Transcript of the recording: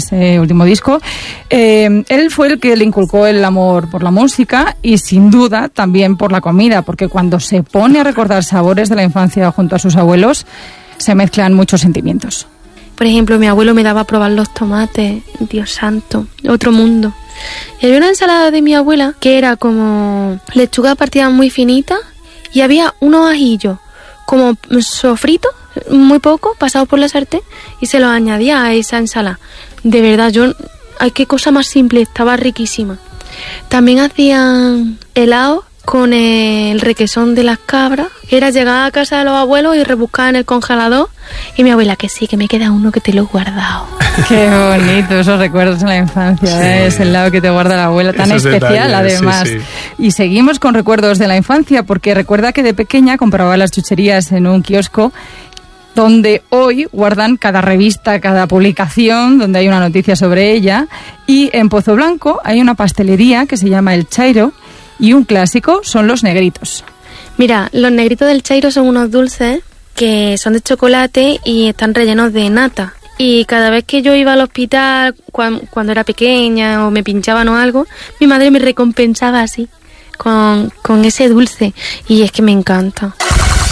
ese último disco. Él fue el que le inculcó el amor por la música y sin duda también por la comida, porque cuando se pone a recordar sabores de la infancia junto a sus abuelos, se mezclan muchos sentimientos. Por ejemplo, mi abuelo me daba a probar los tomates, Dios santo, otro mundo. Y había una ensalada de mi abuela que era como lechuga partida muy finita y había unos ajillos como sofritos, muy poco, pasados por la sartén, y se los añadía a esa ensalada. De verdad, ay, qué cosa más simple, estaba riquísima. También hacían helado con el requesón de las cabras, que era llegar a casa de los abuelos y rebuscar en el congelador, y mi abuela, que sí, que me queda uno que te lo he guardado. Qué bonito esos recuerdos en la infancia, sí. Ese helado que te guarda la abuela, tan esos especial detalles, además. Sí, sí. Y seguimos con recuerdos de la infancia, porque recuerda que de pequeña compraba las chucherías en un kiosco donde hoy guardan cada revista, cada publicación, donde hay una noticia sobre ella. Y en Pozo Blanco hay una pastelería que se llama El Chairo, y un clásico son los negritos. Mira, los negritos del Chairo son unos dulces que son de chocolate y están rellenos de nata. Y cada vez que yo iba al hospital, cuando era pequeña o me pinchaban o algo, mi madre me recompensaba así, con ese dulce. Y es que me encanta.